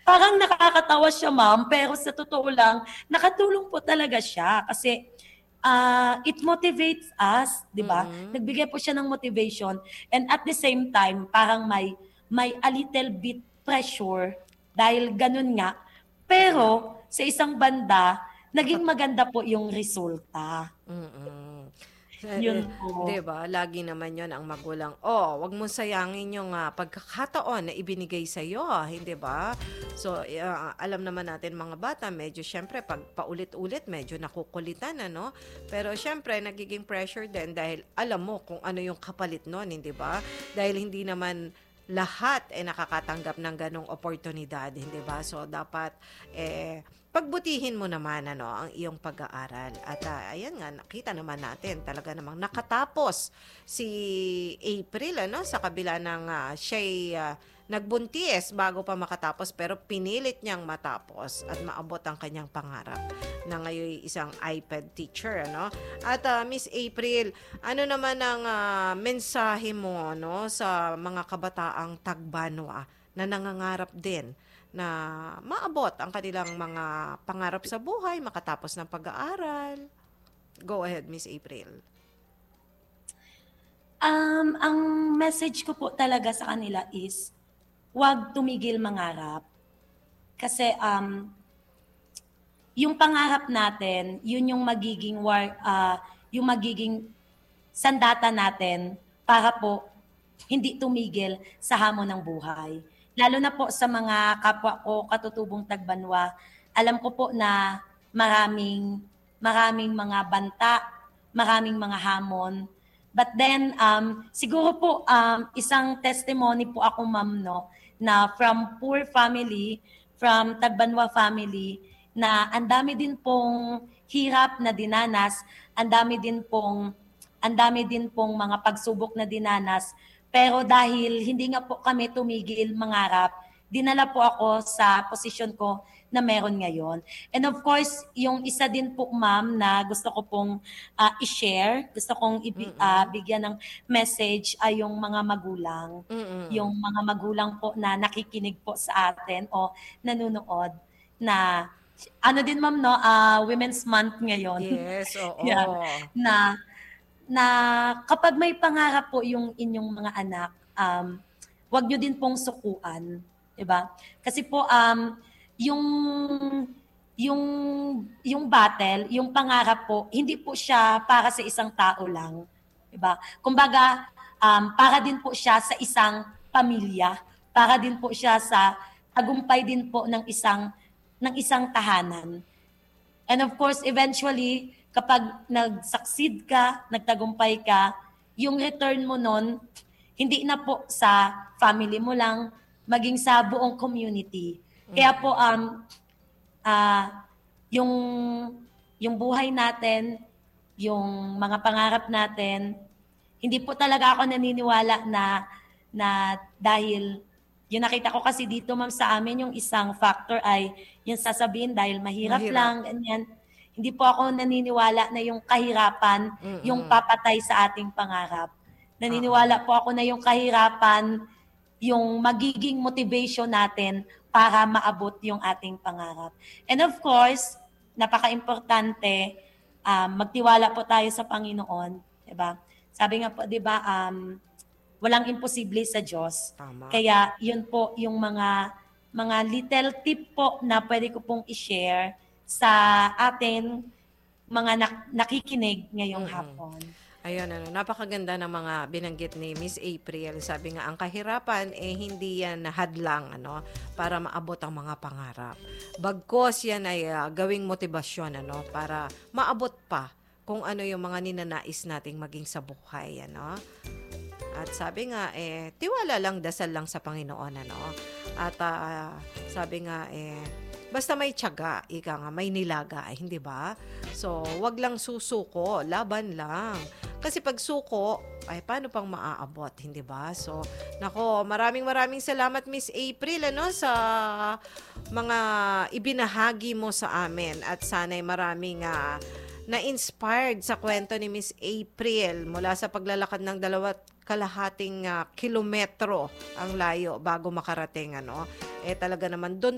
parang nakakatawa siya, ma'am, pero sa totoo lang, nakatulong po talaga siya kasi it motivates us, 'di ba? Mm. Nagbigay po siya ng motivation and at the same time, parang may a little bit pressure dahil ganun nga. Kaya Pero sa isang banda, naging maganda po yung resulta. mm. 'Yun 'Di po. ba, lagi naman 'yon ang magulang, "Oh, 'wag mong sayangin yung, pagkakataon na ibinigay sa'yo, hindi ba?" So, alam naman natin mga bata medyo siyempre 'pag paulit-ulit medyo nakukulitan, ano? Pero siyempre nagiging pressure din dahil alam mo kung ano yung kapalit nun, hindi ba? Dahil hindi naman lahat, nakakatanggap ng gano'ng oportunidad, hindi ba? So, dapat, pagbutihin mo naman ano ang iyong pag-aaral at ayan nga nakita naman natin talaga namang nakatapos si April ano sa kabila ng siya'y nagbuntis bago pa makatapos pero pinilit niyang matapos at maabot ang kanyang pangarap na ngayon isang iPad teacher ano at Miss April ano naman ang mensahe mo no sa mga kabataang Tagbanwa na nangangarap din na maabot ang kanilang mga pangarap sa buhay, makatapos ng pag-aaral. Go ahead, Miss April. Ang message ko po talaga sa kanila is, 'wag tumigil mangarap. Kasi, yung pangarap natin, yun yung magiging sandata natin para po hindi tumigil sa hamon ng buhay. Lalo na po sa mga kapwa ko katutubong Tagbanwa, alam ko po na maraming maraming mga banta, maraming mga hamon. But then, siguro po, isang testimony po ako, ma'am, no, na from poor family, from Tagbanwa family, na ang dami din pong hirap na dinanas, ang dami din pong mga pagsubok na dinanas. Pero dahil hindi nga po kami tumigil mangarap, dinala po ako sa posisyon ko na meron ngayon. And of course, yung isa din po, ma'am, na gusto ko pong i-share, gusto kong Mm. bigyan ng message ay yung mga magulang. Mm. Yung mga magulang po na nakikinig po sa atin o nanonood na ano din, ma'am, no, Women's Month ngayon. Yes, Yan, oo. na na kapag may pangarap po yung inyong mga anak, wag nyo din pong sukuan, 'di ba? Kasi po yung yung yung battle, yung pangarap po, hindi po siya para sa isang tao lang, 'di ba? Kumbaga, para din po siya sa isang pamilya, para din po siya sa tagumpay din po ng isang tahanan. And of course, eventually, kapag nag-succeed ka, nagtagumpay ka, yung return mo nun, hindi na po sa family mo lang, maging sa buong community. Kaya po, Mm. ah, yung, yung buhay natin, yung mga pangarap natin, hindi po talaga ako naniniwala na dahil yung nakita ko kasi dito, ma'am, sa amin yung isang factor ay yung sasabihin dahil mahirap Mahirap. lang, ganyan. Hindi po ako naniniwala na yung kahirapan yung Mm. papatay sa ating pangarap. Oo. Naniniwala po ako na yung kahirapan yung magiging motivation natin para maabot yung ating pangarap. And of course, napaka-importante, magtiwala po tayo sa Panginoon, 'di ba? Sabi nga po, 'di ba, walang imposible sa Diyos. Tama. Kaya yun po yung mga little tip po na pwede ko pong i-share sa atin mga nakikinig ngayong Mm. hapon. Ayun ano, napakaganda ng mga binanggit ni Miss April. Sabi nga ang kahirapan hindi yan hadlang ano para maabot ang mga pangarap. Bagkos yan ay gawing motibasyon ano para maabot pa kung ano yung mga ninanais nating maging sa buhay ano. At sabi nga tiwala lang, dasal lang sa Panginoon ano. At sabi nga basta may tiyaga, ika nga, may nilaga, hindi ba? So, wag lang susuko, laban lang. Kasi pag suko, ay paano pang maaabot, hindi ba? So, nako, maraming maraming salamat Miss April ano sa mga ibinahagi mo sa amin at sana'y maraming na-inspired sa kwento ni Miss April mula sa paglalakad ng 2.5 kilometro ang layo bago makarating ano. Talaga naman doon